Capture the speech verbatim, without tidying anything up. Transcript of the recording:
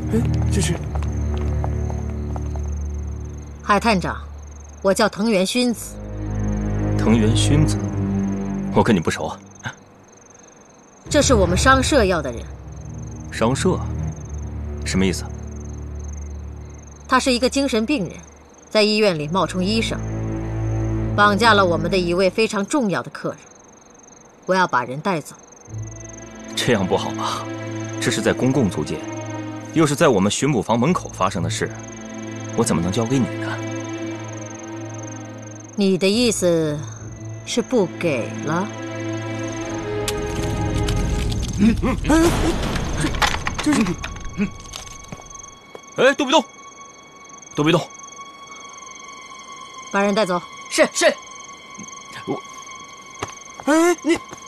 哎，这是海探长，我叫藤原薰子。 藤原薰子，我跟你不熟啊。 这是我们商社要的人。 商社？什么意思？ 他是一个精神病人，在医院里冒充医生，绑架了我们的一位非常重要的客人。我要把人带走。 这样不好吧？这是在公共租界，又是在我们巡捕房门口发生的事，我怎么能交给你呢？ 你的意思是不给了？ 嗯嗯，哎，这这是， 嗯，哎，动别动，动别动， 把人带走。 是是。 我， 哎，你。